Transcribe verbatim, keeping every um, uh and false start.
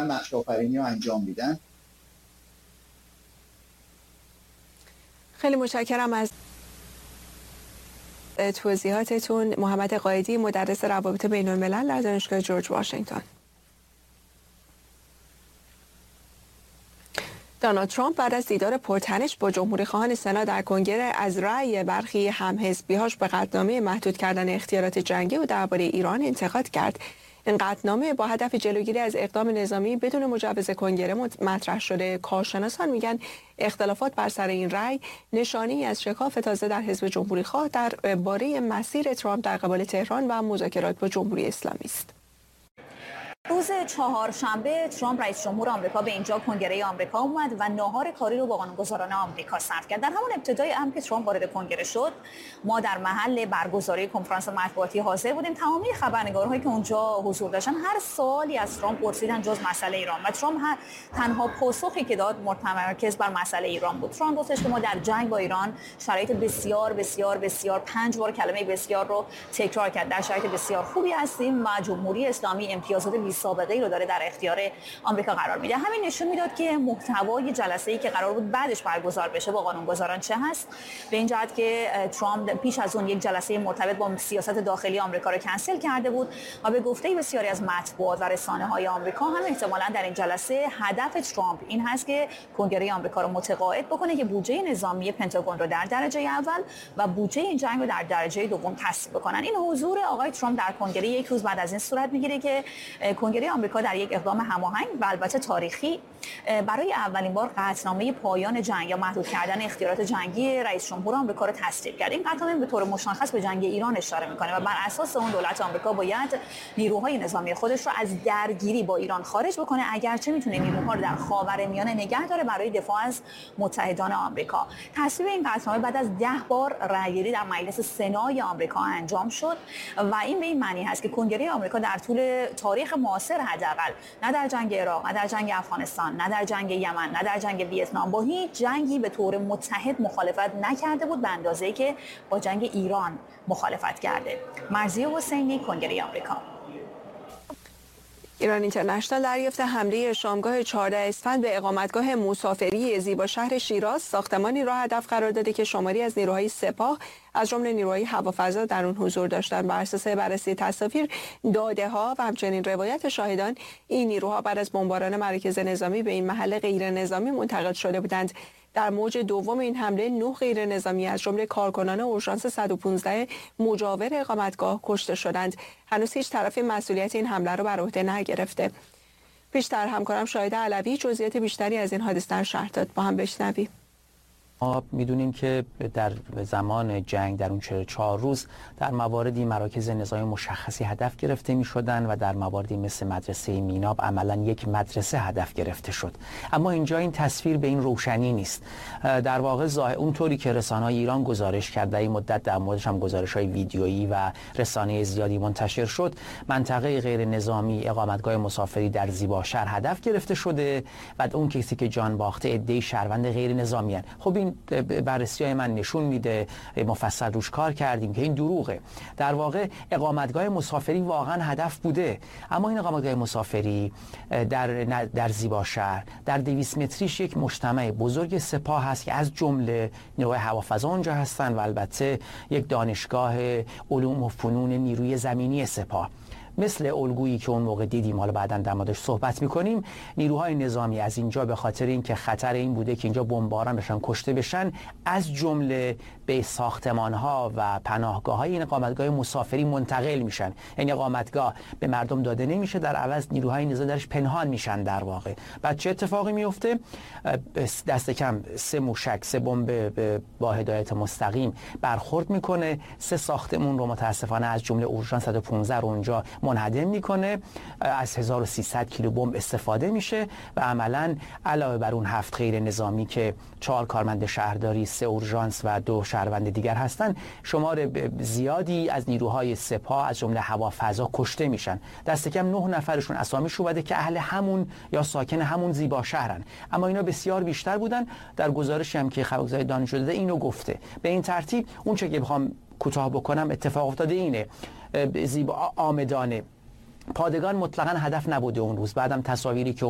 نقش آفرینی رو انجام میدن. خیلی متشکرم از توضیحاتتون. محمد قائدی، مدرس روابط بین الملل در دانشگاه جورج واشنگتن. دونالد ترامپ بعد از دیدار پرتنش با جمهوری‌خواهان سنا در کنگره از رأی برخی همحزبی‌هاش به قطعنامه محدود کردن اختیارات جنگی و درباره ایران انتقاد کرد. این قطعنامه با هدف جلوگیری از اقدام نظامی بدون مجوز کنگره مطرح شده. کارشناسان میگن اختلافات بر سر این رأی نشانه‌ای از شکاف تازه در حزب جمهوری‌خواه درباره مسیر ترامپ در قبال تهران و مذاکرات با جمهوری اسلامی است. روز چهارشنبه ترامپ رئیس جمهور آمریکا به اینجا کنگره آمریکا اومد و ناهار کاری رو با قانونگذاران آمریکا صرف کرد. در همون ابتدای امر که ترامپ وارد کنگره شد، ما در محل برگزاری کنفرانس مطبوعاتی حاضر بودیم. تمامی خبرنگارهایی که اونجا حضور داشتن هر سوالی از ترامپ پرسیدن جز مسئله ایران و ترامپ تنها پاسخی که داد متمرکز بر مسئله ایران بود. ترامپ گفتش که ما در جنگ با ایران شرایط بسیار بسیار بسیار پنج بار کلمه بسیار رو تکرار کرد. در شرایط بسیار خوبی هستیم و جمهوری اسلامی امتیازات سابقه ای رو داره در اختیار آمریکا قرار میده. همین نشون میداد که محتوای جلسه‌ای که قرار بود بعدش برگزار بشه با قانونگذاران چه هست، به این جهت که ترامپ پیش از اون یک جلسه مرتبط با سیاست داخلی آمریکا رو کنسل کرده بود و به گفته بسیاری از مطبوعات و رسانه‌های آمریکا هم احتمالاً در این جلسه هدف ترامپ این هست که کنگره آمریکا رو متقاعد بکنه که بودجه نظامی پنتاگون رو در درجه اول و بودجه این جنگ رو در درجه دوم تصویب بکنن. این حضور آقای ترامپ در کنگره یک روز بعد از این صورت میگیره که کنگره آمریکا در یک اقدام هماهنگ و البته تاریخی برای اولین بار قطعنامه پایان جنگ یا محدود کردن اختیارات جنگی رئیس جمهور آمریکا رو تصویب کرد. این قطعنامه به طور مشخص به جنگ ایران اشاره میکنه و بر اساس اون دولت آمریکا باید نیروهای نظامی خودش رو از درگیری با ایران خارج بکنه، اگرچه میتونه نیروها رو در خاورمیانه نگه داره برای دفاع از متحدان آمریکا. تصویب این قطعنامه بعد از ده بار رأیگیری در مجلس سنای آمریکا انجام شد و این به این معنی هست که کنگره آمریکا در طول تاریخ معاصر حداقل نه در جنگ عراق، نه در جنگ افغانستان، نه در جنگ یمن، نه در جنگ ویتنام با هیچ جنگی به طور متحد مخالفت نکرده بود به اندازه‌ای که با جنگ ایران مخالفت کرده. مرضیه حسینی، کنگره آمریکا. ایران اینترنشنال دریافت حمله شامگاه چهاردهم اسفند به اقامتگاه مسافری زیبا شهر شیراز، ساختمانی را هدف قرار داده که شماری از نیروهای سپاه از جمله نیروهای هوافضا در اون حضور داشتند. بر اساس بررسی تصاویر، داده‌ها و همچنین روایت شاهدان، این نیروها بعد از بمباران مراکز نظامی به این محل غیر نظامی منتقل شده بودند. در موج دوم این حمله نه غیر نظامی از جمله کارکنان اورژانس صد و پانزده مجاور اقامتگاه کشته شدند. هنوز هیچ طرف مسئولیت این حمله را بر عهده نگرفته. پیشتر همکارم شاهد علوی جزئیات بیشتری از این حادثه در شرح داد. با هم بشنویم. ما میدونیم که در زمان جنگ در اون چهل و چهار روز در مواردی مراکز نظامی مشخصی هدف گرفته می شدن و در مواردی مثل مدرسه میناب عملا یک مدرسه هدف گرفته شد. اما اینجا این تصویر به این روشنی نیست. در واقع ظاهر اونطوری که رسانه‌های ایران گزارش کرد، این مدت در موردش هم گزارش‌های ویدیویی و رسانه زیادی منتشر شد، منطقه غیر نظامی اقامتگاه مسافری در زیباشهر هدف گرفته شده و اون کسی که جان باخته عده شهروند غیر نظامی هستند. خب این بررسی‌های من نشون میده، مفصل روش کار کردیم که این دروغه. در واقع اقامتگاه مسافری واقعا هدف بوده، اما این اقامتگاه مسافری در در زیباشهر در دویست متریش یک مجتمع بزرگ سپاه هست که از جمله نیروی هوافضا اونجا هستن و البته یک دانشگاه علوم و فنون نیروی زمینی سپاه. مثل الگویی که اون موقع دیدیم، حالا بعداً در موردش صحبت می‌کنیم، نیروهای نظامی از اینجا به خاطر اینکه خطر این بوده که اینجا بمباران بشن، کشته بشن، از جمله به ساختمان‌ها و پناهگاه‌های این اقامتگاه مسافری منتقل میشن. یعنی اقامتگاه به مردم داده نمیشه، در عوض نیروهای نظامی درش پنهان میشن. در واقع بعد چه اتفاقی میفته؟ دست کم سه موشک، سه بمب با هدایت مستقیم برخورد میکنه، سه ساختمون رو متاسفانه از جمله اورژانس صد و پانزده رو اونجا منهدم میکنه، از هزار و سیصد کیلو بمب استفاده میشه و عملا علاوه بر اون هفت غیر نظامی که چهار کارمند شهرداری، سه اورژانس و دو شهروند دیگر هستن، شمار زیادی از نیروهای سپاه از جمله هوافضا کشته میشن. دست کم نه نفرشون اسامیشون اومده که اهل همون یا ساکن همون زیبا شهرن، اما اینا بسیار بیشتر بودن. در گزارشی هم که خبرگزاری دانشجو داده اینو گفته. به این ترتیب اون چه که بخوام کوتاه بکنم اتفاق افتاده اینه: زیبا آمدانه پادگان مطلقاً هدف نبوده اون روز. بعدم تصاویری که